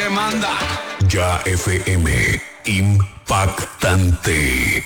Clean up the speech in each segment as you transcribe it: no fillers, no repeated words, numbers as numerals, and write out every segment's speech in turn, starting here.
que manda. Ya FM, impactante.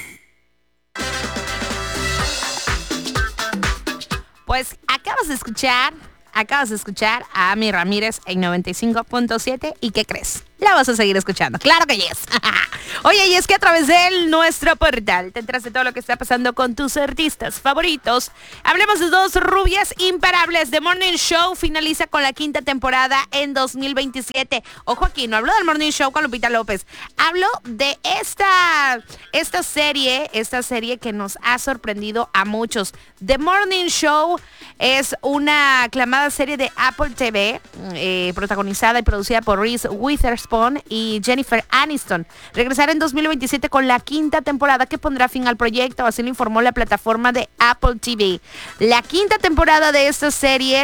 Pues acabas de escuchar a Ami Ramírez en 95.7 y ¿qué crees? La vas a seguir escuchando, claro que yes. Oye, y es que a través de nuestro portal te enteras de todo lo que está pasando con tus artistas favoritos. Hablemos de dos rubias imparables. The Morning Show finaliza con la 5ª temporada en 2027. Ojo aquí, no hablo del Morning Show con Lupita López. Hablo de esta serie que nos ha sorprendido a muchos. The Morning Show es una aclamada serie de Apple TV, protagonizada y producida por Reese Witherspoon y Jennifer Aniston. Regresará en 2027 con la 5ª temporada que pondrá fin al proyecto, así lo informó la plataforma de Apple TV. La 5ª temporada de esta serie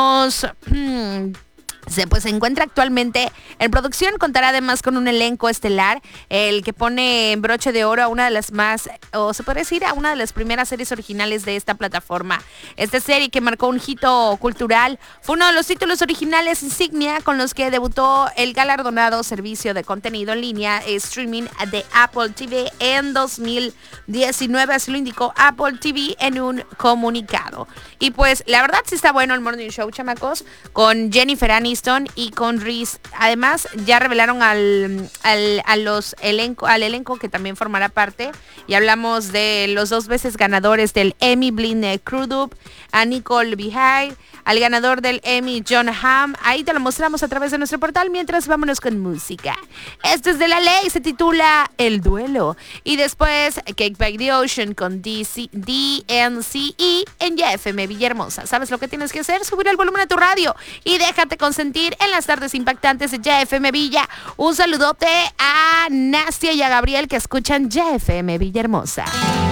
se encuentra actualmente en producción. Contará además con un elenco estelar, el que pone en broche de oro a una de las más, o se puede decir, a una de las primeras series originales de esta plataforma. Esta serie, que marcó un hito cultural, fue uno de los títulos originales insignia con los que debutó el galardonado servicio de contenido en línea streaming de Apple TV en 2019, así lo indicó Apple TV en un comunicado. Y pues la verdad sí está bueno el Morning Show, chamacos, con Jennifer Aniston y con Reese. Además, ya revelaron al elenco que también formará parte. Y hablamos de los 2 veces ganadores del Emmy, Blin Crudup, a Nicole Bihai, al ganador del Emmy, John Hamm. Ahí te lo mostramos a través de nuestro portal. Mientras, vámonos con música. Este es de La Ley, se titula El Duelo. Y después, Cake by the Ocean con DNCE en Ya FM Villahermosa. ¿Sabes lo que tienes que hacer? Subir el volumen a tu radio y déjate consentir en las tardes impactantes de Ya FM Villa. Un saludote a Nastia y a Gabriel, que escuchan Ya FM Villahermosa.